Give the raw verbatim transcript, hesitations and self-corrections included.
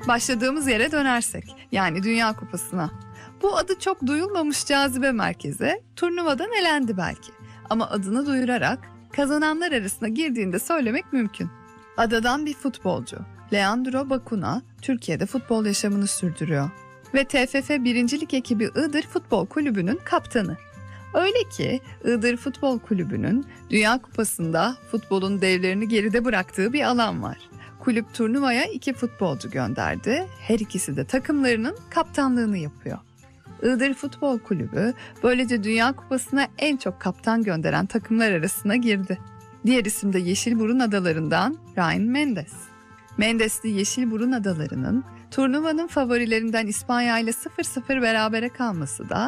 Başladığımız yere dönersek, yani Dünya Kupası'na. Bu adı çok duyulmamış cazibe merkezi turnuvadan elendi belki. Ama adını duyurarak kazananlar arasına girdiğinde söylemek mümkün. Adadan bir futbolcu, Leandro Bacuna, Türkiye'de futbol yaşamını sürdürüyor. Ve T F F birincilik ekibi Iğdır Futbol Kulübü'nün kaptanı. Öyle ki Iğdır Futbol Kulübü'nün Dünya Kupası'nda futbolun devlerini geride bıraktığı bir alan var. Kulüp turnuvaya iki futbolcu gönderdi. Her ikisi de takımlarının kaptanlığını yapıyor. Iğdır Futbol Kulübü böylece Dünya Kupası'na en çok kaptan gönderen takımlar arasına girdi. Diğer isim de Yeşilburun Adaları'ndan Ryan Mendes. Mendesli Yeşilburun Adaları'nın turnuvanın favorilerinden İspanya ile sıfır sıfır berabere kalması da